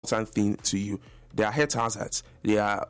important thing to you. They are health hazards. They are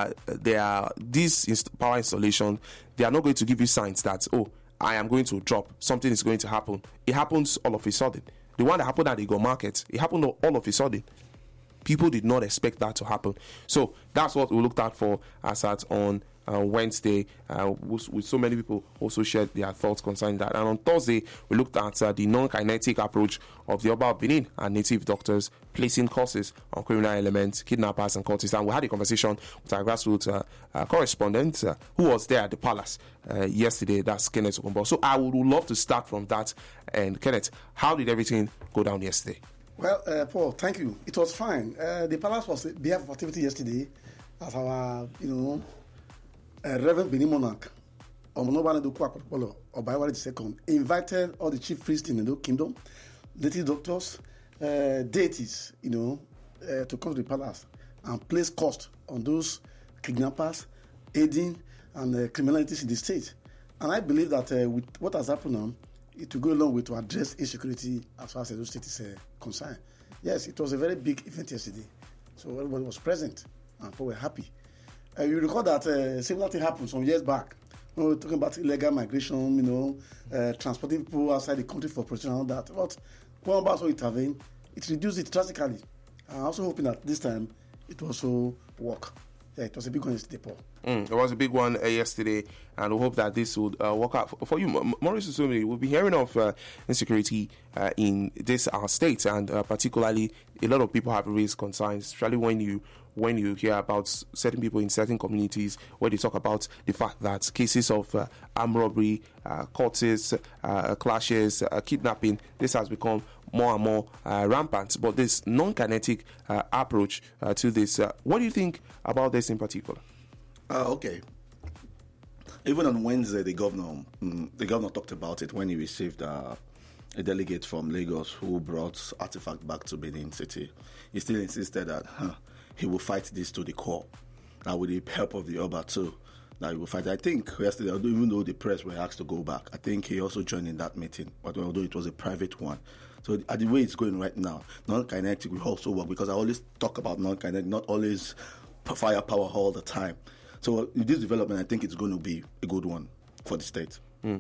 this power installation. They are not going to give you signs that, oh, I am going to drop. Something is going to happen. It happens all of a sudden. The one that happened at the Go Market, it happened all of a sudden. People did not expect that to happen. So that's what we looked at for as at on Wednesday, with so many people also shared their thoughts concerning that. And on Thursday, we looked at the non-kinetic approach of the Oba of Benin and native doctors placing curses on criminal elements, kidnappers and cultists. And we had a conversation with our grassroots correspondent who was there at the palace yesterday. That's Kenneth Okumbo. So I would love to start from that. And Kenneth, how did everything go down yesterday? Well, Paul, thank you. It was fine. The palace was behalf of activity yesterday as our, Reverend Benin Monarch, Obanadu Kwakwakwalo, Obayawari II, invited all the chief priests in the kingdom, native doctors, deities, to come to the palace and place cost on those kidnappers, aiding and criminalities in the state. And I believe that with what has happened now, it will go a long way to address insecurity as far as the state is concerned. Yes, it was a very big event yesterday. So everybody was present and people were happy. You recall that similar thing happened some years back. We were talking about illegal migration, transporting people outside the country for protection and all that. But when also intervened, it reduced it drastically. I'm also hoping that this time it will also work. Yeah, it was a big one yesterday, Paul. It was a big one yesterday, and we hope that this would work out for you. Maurice Osumili, we'll be hearing of insecurity in this our state, and particularly a lot of people have raised concerns, especially when you hear about certain people in certain communities where they talk about the fact that cases of armed robbery, cultists, clashes, kidnapping, this has become more and more rampant. But this non-kinetic approach to this, what do you think about this in particular? Okay. Even on Wednesday, the governor talked about it when he received a delegate from Lagos who brought artifact back to Benin City. He still insisted that he will fight this to the core. Now with the help of the Oba too, that he will fight. I think yesterday, even though the press were asked to go back, I think he also joined in that meeting, but although it was a private one. So at the way it's going right now, non-kinetic will also work, because I always talk about non-kinetic, not always firepower all the time. So this development, I think it's going to be a good one for the state.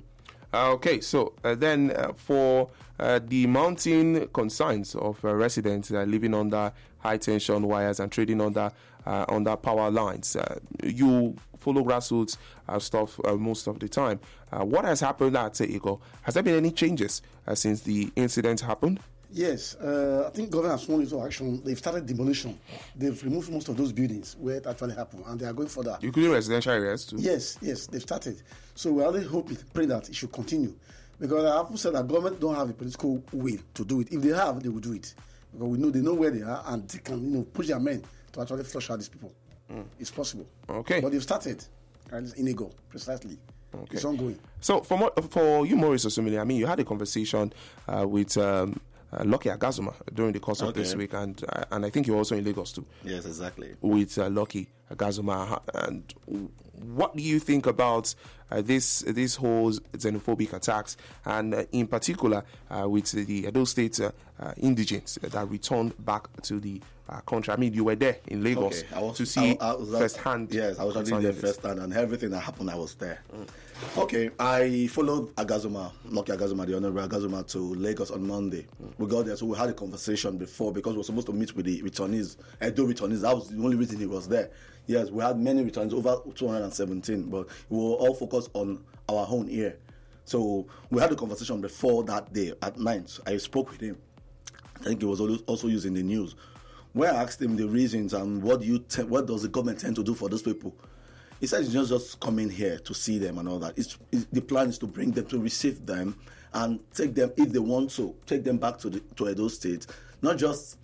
Okay, so then for the mounting concerns of residents living under high tension wires and trading under power lines, you follow grassroots stuff most of the time. What has happened at Ego? Has there been any changes since the incident happened? Yes, I think government has sworn into action. They've started demolition. They've removed most of those buildings where it actually happened, and they are going further. Including residential areas too? Yes, they've started. So we only pray that it should continue. Because I have said that government don't have the political will to do it. If they have, they will do it. Because we know they know where they are, and they can push their men to actually flush out these people. It's possible. Okay. But they've started in Ego, precisely. Okay. It's ongoing. So for you, Maurice Osumili, I mean, you had a conversation with Lucky Agazuma during the course of this week, and I think you're also in Lagos too. Yes, exactly. With Lucky Agazuma, and what do you think about this whole xenophobic attacks, and in particular with the Edo State indigents that returned back to the country? I mean, you were there in Lagos to see firsthand. Yes, I was already there firsthand, and everything that happened, I was there. Okay, I followed Agazuma, Lucky Agazuma, the Honorable Agazuma, to Lagos on Monday. We got there, so we had a conversation before, because we were supposed to meet with the returnees, Edo returnees. That was the only reason he was there. Yes, we had many returns, over 217, but we were all focused on our own here. So we had a conversation before that day at night. I spoke with him. I think he was also using the news, where I asked him the reasons and what does the government tend to do for those people. He said it's not just coming here to see them and all that. The plan is to bring them, to receive them, and take them, if they want to, take them back to Edo State. Not just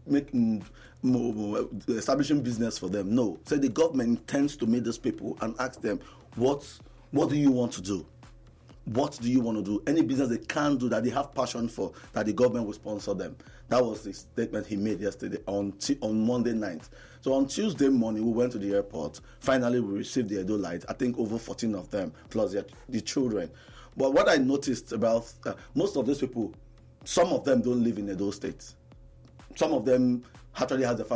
establishing business for them. No. So the government intends to meet those people and ask them, what do you want to do? What do you want to do? Any business they can do that they have passion for, that the government will sponsor them. That was the statement he made yesterday on Monday night. So on Tuesday morning, we went to the airport. Finally, we received the Edo Light. I think over 14 of them, plus the children. But what I noticed about most of those people, some of them don't live in Edo State. Some of them actually have the